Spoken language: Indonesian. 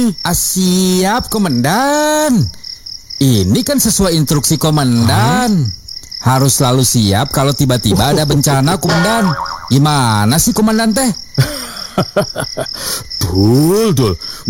Siap, Komandan. Ini kan sesuai instruksi Komandan. Harus selalu siap kalau tiba-tiba ada bencana, Komandan. Gimana sih, Komandan teh? Dul,